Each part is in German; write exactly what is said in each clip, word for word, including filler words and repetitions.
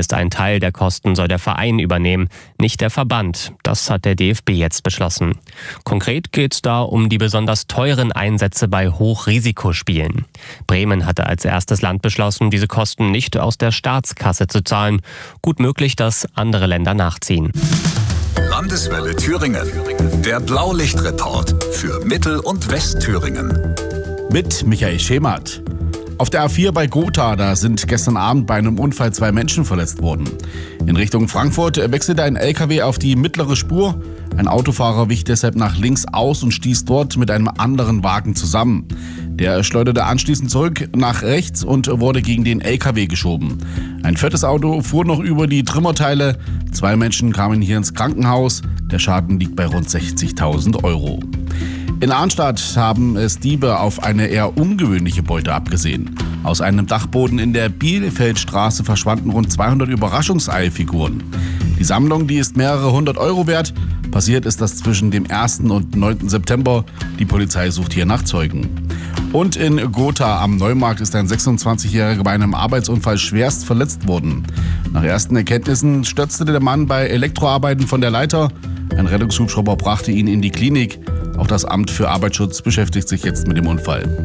Zumindest ein Teil der Kosten soll der Verein übernehmen, nicht der Verband. Das hat der D F B jetzt beschlossen. Konkret geht es da um die besonders teuren Einsätze bei Hochrisikospielen. Bremen hatte als erstes Land beschlossen, diese Kosten nicht aus der Staatskasse zu zahlen. Gut möglich, dass andere Länder nachziehen. Landeswelle Thüringen. Der Blaulichtreport für Mittel- und Westthüringen. Mit Michael Schemert. Auf der A vier bei Gotha, da sind gestern Abend bei einem Unfall zwei Menschen verletzt worden. In Richtung Frankfurt wechselte ein L K W auf die mittlere Spur. Ein Autofahrer wich deshalb nach links aus und stieß dort mit einem anderen Wagen zusammen. Der schleuderte anschließend zurück nach rechts und wurde gegen den L K W geschoben. Ein viertes Auto fuhr noch über die Trümmerteile. Zwei Menschen kamen hier ins Krankenhaus. Der Schaden liegt bei rund sechzigtausend Euro. In Arnstadt haben es Diebe auf eine eher ungewöhnliche Beute abgesehen. Aus einem Dachboden in der Bielefeldstraße verschwanden rund zweihundert Überraschungseifiguren. Die Sammlung, die ist mehrere hundert Euro wert. Passiert ist das zwischen dem ersten und neunten September. Die Polizei sucht hier nach Zeugen. Und in Gotha am Neumarkt ist ein sechsundzwanzigjähriger bei einem Arbeitsunfall schwerst verletzt worden. Nach ersten Erkenntnissen stürzte der Mann bei Elektroarbeiten von der Leiter. Ein Rettungshubschrauber brachte ihn in die Klinik. Auch das Amt für Arbeitsschutz beschäftigt sich jetzt mit dem Unfall.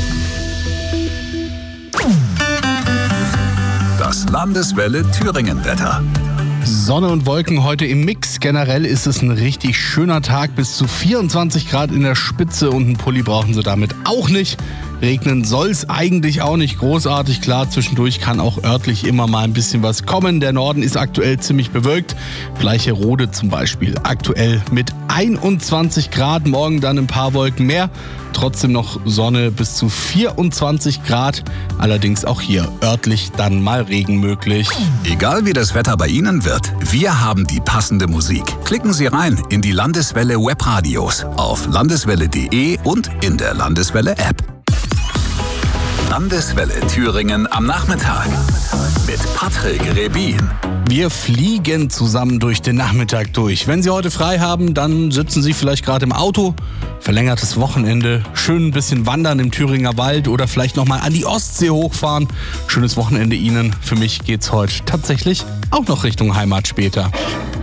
Das Landeswelle Thüringen-Wetter. Sonne und Wolken heute im Mix. Generell ist es ein richtig schöner Tag. Bis zu vierundzwanzig Grad in der Spitze und einen Pulli brauchen Sie damit auch nicht. Regnen soll es eigentlich auch nicht großartig. Klar, zwischendurch kann auch örtlich immer mal ein bisschen was kommen. Der Norden ist aktuell ziemlich bewölkt. Bleicherode zum Beispiel aktuell mit einundzwanzig Grad. Morgen dann ein paar Wolken mehr. Trotzdem noch Sonne bis zu vierundzwanzig Grad. Allerdings auch hier örtlich dann mal Regen möglich. Egal wie das Wetter bei Ihnen wird, wir haben die passende Musik. Klicken Sie rein in die Landeswelle Webradios auf landeswelle punkt de und in der Landeswelle App. Landeswelle Thüringen am Nachmittag mit Patrick Rebin. Wir fliegen zusammen durch den Nachmittag durch. Wenn Sie heute frei haben, dann sitzen Sie vielleicht gerade im Auto. Verlängertes Wochenende, schön ein bisschen wandern im Thüringer Wald oder vielleicht nochmal an die Ostsee hochfahren. Schönes Wochenende Ihnen. Für mich geht's heute tatsächlich auch noch Richtung Heimat später.